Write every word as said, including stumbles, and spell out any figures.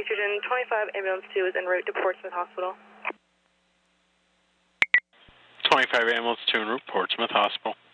Fusion twenty-five, ambulance two is en route to Portsmouth Hospital. twenty-five, ambulance two en route, Portsmouth Hospital.